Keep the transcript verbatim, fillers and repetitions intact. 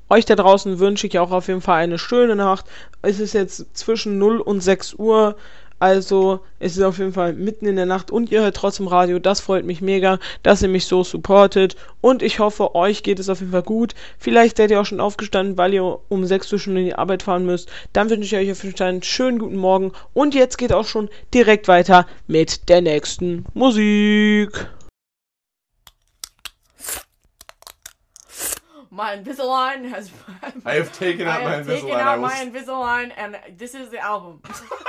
euch da draußen wünsche ich auch auf jeden Fall eine schöne Nacht. Es ist jetzt zwischen null und sechs Uhr. Also, es ist auf jeden Fall mitten in der Nacht und ihr hört trotzdem Radio. Das freut mich mega, dass ihr mich so supportet. Und ich hoffe, euch geht es auf jeden Fall gut. Vielleicht seid ihr auch schon aufgestanden, weil ihr um sechs Uhr schon in die Arbeit fahren müsst. Dann wünsche ich euch auf jeden Fall einen schönen guten Morgen. Und jetzt geht auch schon direkt weiter mit der nächsten Musik. My Invisalign has. I have taken out I my have taken Invisalign. out I will my Invisalign, and this is the album.